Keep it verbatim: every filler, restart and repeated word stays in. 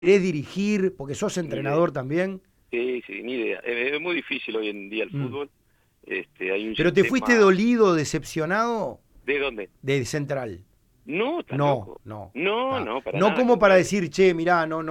¿Querés dirigir? Porque sos Ni idea. entrenador también. Sí, sí, ni idea. Es, es muy difícil hoy en día el Mm. fútbol. Este, hay un ¿Pero te fuiste sistema... dolido, decepcionado ¿De dónde? de Central? No, estás No, loco. no. No, Está. no, para No nada, al como para contrario. decir, che, mirá, no,